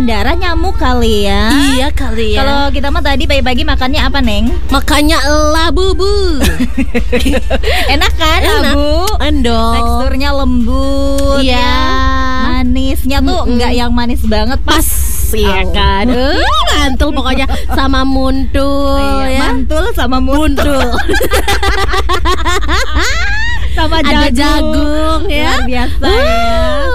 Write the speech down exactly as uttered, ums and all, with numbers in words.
tekanan darah, nyamuk kali ya. Iya kali ya. Kalau kita mah tadi pagi-pagi makannya apa, Neng? Makanya labu-bu. Enak kan, Enak. Abu? Endol. Teksturnya lembut. Iya. Ya. Manisnya tuh Mm-mm. enggak yang manis banget, Pas ya Oh. kan. Eh, mantul pokoknya sama muntul Iya, ya. mantul sama muntul. Muntul. Sama Ada jagung. jagung ya. Luar biasa ya.